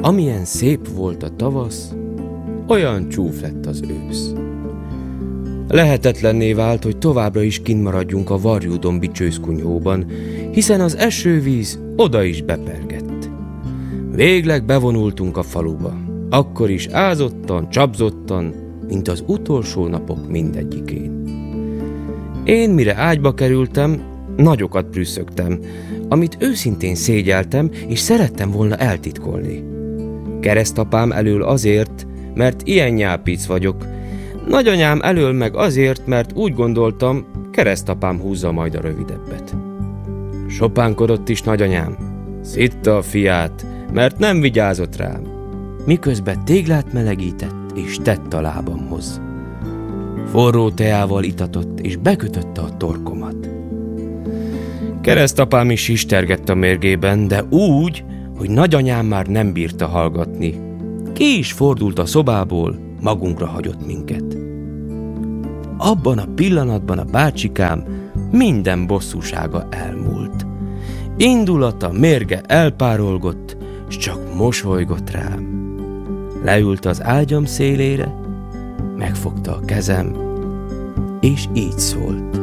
amilyen szép volt a tavasz, olyan csúf lett az ősz. Lehetetlenné vált, hogy továbbra is kint maradjunk a Varjúdombi csőszkunyhóban, hiszen az esővíz oda is bepergett. Végleg bevonultunk a faluba, akkor is ázottan, csapzottan, mint az utolsó napok mindegyikén. Én, mire ágyba kerültem, nagyokat prüsszögtem, amit őszintén szégyeltem, és szerettem volna eltitkolni. Keresztapám elől azért, mert ilyen nyápic vagyok, nagyanyám elől meg azért, mert úgy gondoltam, keresztapám húzza majd a rövidebbet. Sopánkodott is nagyanyám, szitta a fiát, mert nem vigyázott rám, miközben téglát melegített és tett a lábamhoz. Forró teával itatott és bekötötte a torkomat. Keresztapám is sistergett a mérgében, de úgy, hogy nagyanyám már nem bírta hallgatni. Ki is fordult a szobából, magunkra hagyott minket. Abban a pillanatban a bácsikám minden bosszúsága elmúlt. Indulata, mérge elpárolgott, s csak mosolygott rám. Leült az ágyam szélére, megfogta a kezem, és így szólt.